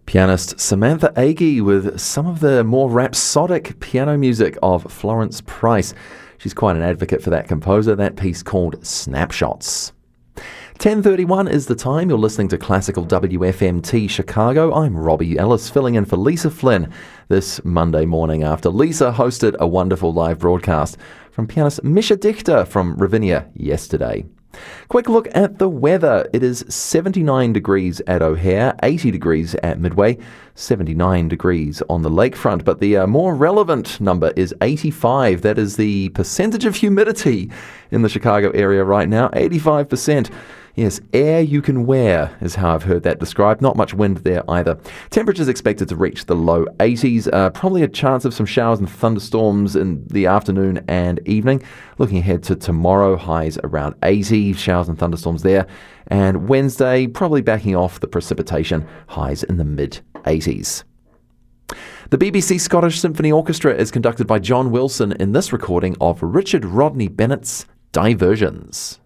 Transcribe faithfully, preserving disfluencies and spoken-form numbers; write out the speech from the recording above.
Pianist Samantha Agee with some of the more rhapsodic piano music of Florence Price. She's quite an advocate for that composer, that piece called Snapshots. ten thirty-one is the time. You're listening to Classical W F M T Chicago. I'm Robbie Ellis, filling in for Lisa Flynn this Monday morning after Lisa hosted a wonderful live broadcast from pianist Misha Dichter from Ravinia yesterday. Quick look at the weather. It is seventy-nine degrees at O'Hare, eighty degrees at Midway, seventy-nine degrees on the lakefront. But the uh, more relevant number is eighty-five. That is the percentage of humidity in the Chicago area right now, eighty-five percent. Yes, air you can wear is how I've heard that described. Not much wind there either. Temperatures expected to reach the low eighties. Uh, probably a chance of some showers and thunderstorms in the afternoon and evening. Looking ahead to tomorrow, highs around eighty. Showers and thunderstorms there. And Wednesday, probably backing off the precipitation. Highs in the mid eighties. The B B C Scottish Symphony Orchestra is conducted by John Wilson in this recording of Richard Rodney Bennett's Diversions.